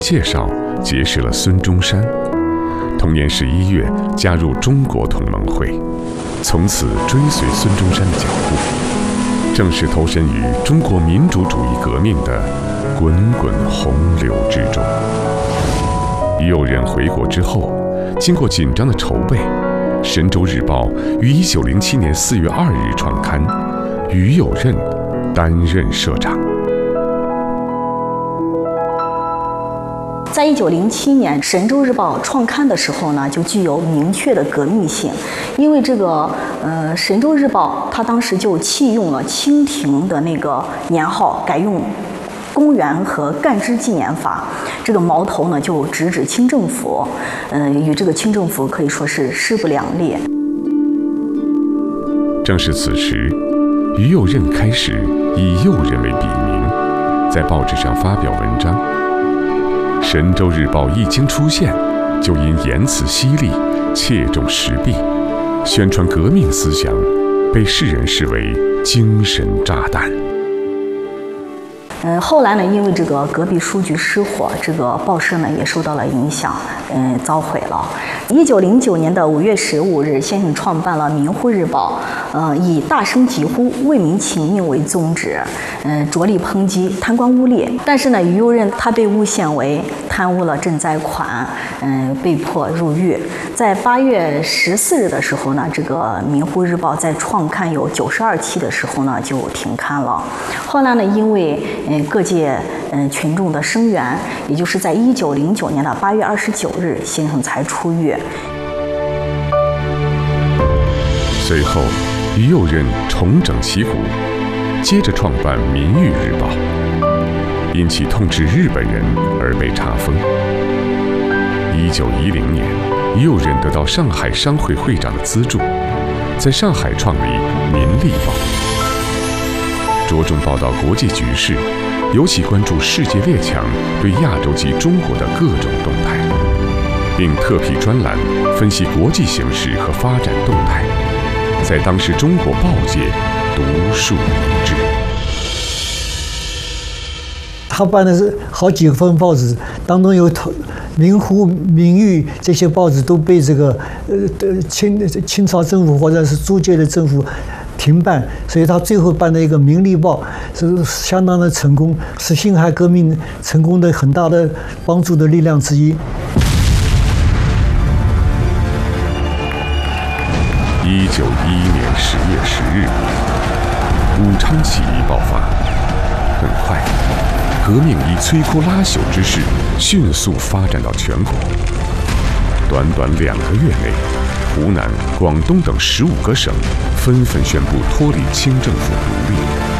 介绍结识了孙中山。同年11月加入中国同盟会，从此追随孙中山的脚步，正式投身于中国民主主义革命的滚滚洪流之中。于右任回国之后，经过紧张的筹备，《神州日报》于1907年4月2日创刊，于右任担任社长。 在1907年《神州日报》创刊的时候呢，就具有明确的革命性，因为这个《神州日报》它当时就弃用了清廷的那个年号，改用公元和干支纪年法，这个矛头呢就直指清政府，与这个清政府可以说是势不两立。 正是此时，于右任开始以右任为笔名，在报纸上发表文章。《神州日报》一经出现，就因言辞犀利、切中时弊，宣传革命思想，被世人视为精神炸弹。 后来呢，因为这个隔壁书局失火，这个报社呢也受到了影响，遭毁了。1909年5月15日，先生创办了《民呼日报》，以大声疾呼、为民请命为宗旨，着力抨击贪官污吏。但是呢，于右任他被诬陷为贪污了赈灾款，被迫入狱。在8月14日的时候呢，这个《民呼日报》在创刊有92期的时候呢就停刊了。后来呢，因为各界群众的声援，也就是在1909年8月29日，先生才出狱。 随后，于右任重整旗鼓，接着创办《民域日报》，因其痛斥日本人而被查封。1910年，于右任得到上海商会会长的资助，在上海创立《民力报》，着重报道国际局势，尤其关注世界列强对亚洲及中国的各种动态，并特辟专栏分析国际形势和发展动态，在当时中国报界独树一帜。 他办的是好几份报纸，当中有民呼、民域这些报纸都被这个清朝政府或者是租界的政府停办，所以他最后办的一个《民力报》是相当的成功，是辛亥革命成功的很大的帮助的力量之一。 1911年10月10日，武昌起义爆发，很快，革命以摧枯拉朽之势迅速发展到全国。短短2个月内，湖南、广东等15个省纷纷宣布脱离清政府独立。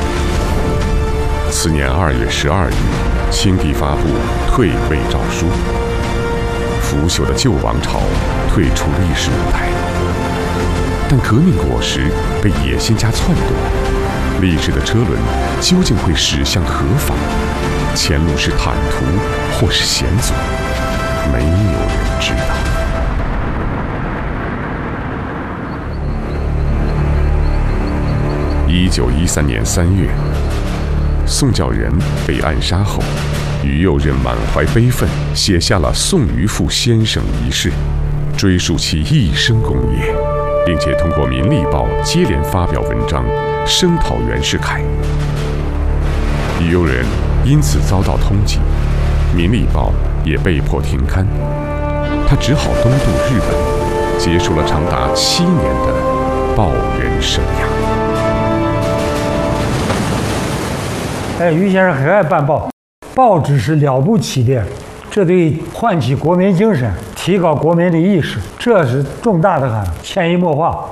次年2月12日，清帝发布退位诏书，腐朽的旧王朝退出历史舞台。但革命果实被野心家篡夺，历史的车轮究竟会驶向何方？前路是坦途或是险阻，没有人知道。1913年3月，宋教仁被暗杀后，于右任满怀悲愤，写下了《宋于父先生遗事》，追溯其一生功业，并且通过《民力报》接连发表文章，声讨袁世凯。于右任因此遭到通缉，《民力报》也被迫停刊，他只好东渡日本，结束了长达7年的报人生涯。 于先生很爱办报，报纸是了不起的，这对唤起国民精神，提高国民的意识，这是重大的很，潜移默化。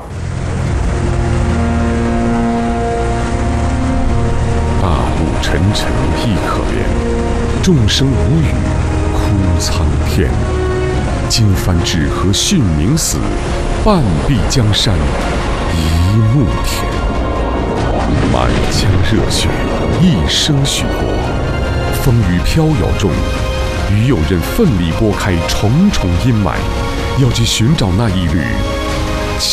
大陆沉沉亦可怜，众生无语哭苍天。金帆至河殉明死，半壁江山一木田。满腔热血，一生许国。风雨飘摇中，于右任奋力拨开重重阴霾，要去寻找那一缕